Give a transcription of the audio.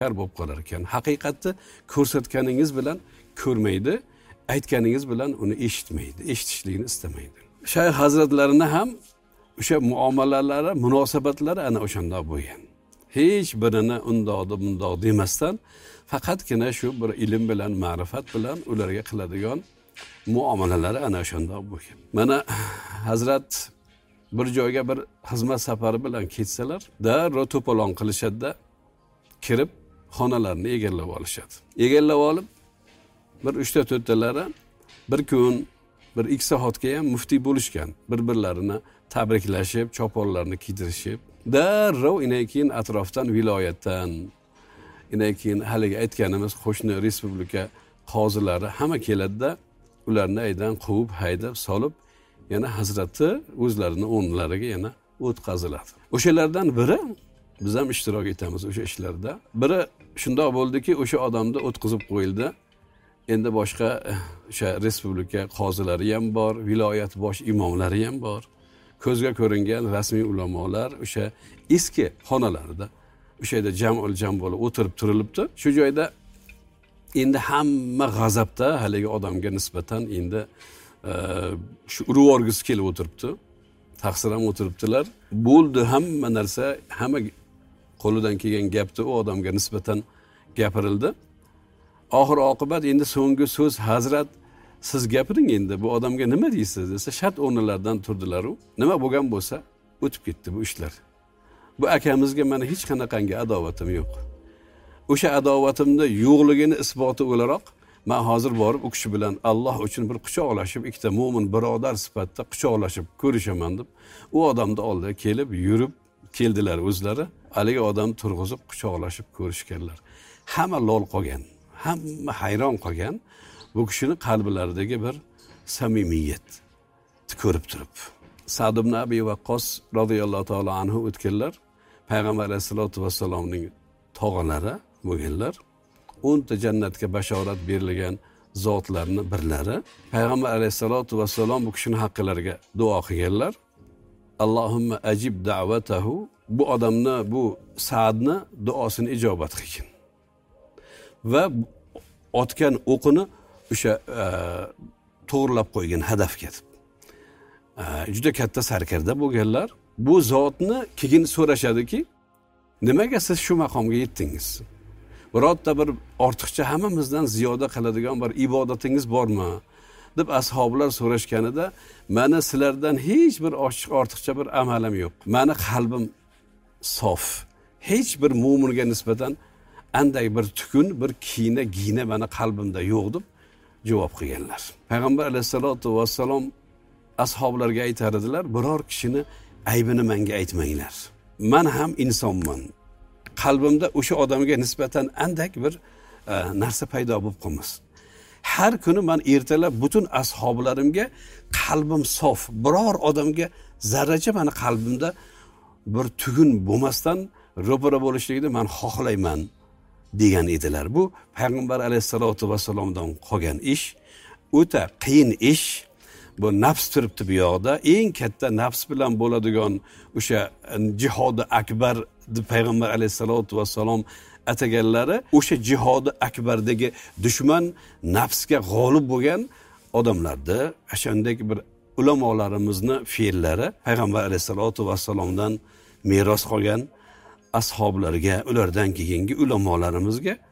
bo'lib qolar ekan. Haqiqatni ko'rsatganingiz bilan ko'rmaydi, aytganingiz bilan uni eshitmaydi, eshitishligini istamaydi. Shayx hazratlarini ham o'sha muomalalari, munosabatlari ana o'shandoq bo'lgan. Hech birini undoqda bundoq demasdan, faqatgina shu bir ilm bilan, ma'rifat bilan ularga qiladigan muomalalari ana o'shandoq bo'lgan. Mana hazrat bir joyga bir xizmat safari bilan ketsalar, darrov to'polon qilishadi-da, kirib xonalarni egallab olishadi. Egallab olib, bir 3-4 talari bir kun, bir 2 soatga ham muftiy bo'lishgan. Bir-birlarini tabriklashib, choponlarni kiydirishib, darrov keyin atrofdan, viloyatdan, keyin haligi aytganimiz qo'shni respublika qozilari hamma keladi-da, ularni aydan quvib, haydab, solib, yana hazrati o'zlarini o'rnlariga yana o'tkaziladi. O'shalardan biri biz ham ishtirok etamiz o'sha ishlarda. Biri shundoq bo'ldiki, o'sha odamni o'tkazib qo'yildi. Endi boshqa o'sha respublika qozilari ham bor, viloyat bosh imomlari ham bor. Ko'zga ko'ringan rasmiy ulamolar o'sha eski xonalarida o'sha yerda jam bo'lib o'tirib turilibdi. Shu joyda endi hamma g'azabda haligi odamga nisbatan endi shu urvorgisi kelib o'tiribdi. Taqsir ham o'tiribdilar. Bo'ldi hamma narsa, hamma qo'lidan kelgan gapni u odamga nisbatan gapirildi. Oxir oqibat endi so'nggi so'z hazrat siz gapiring endi bu odamga nima deysiz desa shart o'rnlaridan turdilar u. Nima bo'lgan bo'lsa o'tib ketdi bu ishlar. Bu akamizga mana hech qanaqangi adovatim yo'q. O'sha adovatimni yo'qligini isboti o'laroq men hozir borib u kishi bilan Alloh uchun bir quchoqlashib, ikkita mo'min birodar sifatida quchoqlashib ko'rishaman deb u odamning oldiga kelib, yurib keldilar o'zlari. Haligi odam turg'izib quchoqlashib ko'rishganlar. Hamma lol qolgan, hamma hayron qolgan. Bu kishining qalblaridagi bir samimiyat ko'rib turib. Sa'd ibn Abi Waqqos radhiyallohu ta'ala anhu o'tganlar, payg'ambar alayhisolatu vassalomning tog'alari bo'lganlar. 10 ta jannatga bashorat berilgan zotlarning birlari. Payg'ambar alayhisolatu vassalom bu kishining haqqilariga duo qilganlar. Allohumma ajib da'vatahu. Bu odamni, bu Sa'dni duosini ijobat qilgin. Va otgan o'qini o'sha to'g'rilab qo'ygan hadafga. Juda katta sarkarda bo'lganlar. Bu zotni keyin so'rashadiki, nimaga siz shu maqomga yetdingiz? Birorta bir ortiqcha hammamizdan ziyoda qiladigan bir ibodatingiz bormi? deb ashoblar so'rashganida, meni sizlardan hech bir ortiqcha bir amalim yo'q. Meni qalbim sof. Hech bir mo'minga nisbatan anday bir tukun, bir giyna meni qalbimda yo'q deb javob qilganlar. Payg'ambar alayhisolatu vassalom ashoblarga aytar edilar, biror kishini aybini menga aytmanglar. Men ham insonman. Qalbimda o'sha odamga nisbatan andak bir narsa paydo bo'lib qolmasin. Har kuni men ertalab butun ashoblarimga qalbim sof, biror odamga zarracha meni qalbimda bir tugun bo'lmasdan ro'para bo'lishligini men xohlayman degan edilar. Bu payg'ambar alayhisolatu vassalomdan qolgan ish, o'ta qiyin ish. Bu nafs turibdi bu yoqda. Eng katta nafs bilan bo'ladigan o'sha jihodi akbar deb payg'ambar alayhisolatu vassalom ataganlari, o'sha jihodi akbardagi dushman nafsga g'olib bo'lgan odamlardi. O'shandagi bir ulamolarimizni fe'llari payg'ambar alayhisolatu vassalomdan meros qolgan ashoblarga, ulardan keyingi ulamolarimizga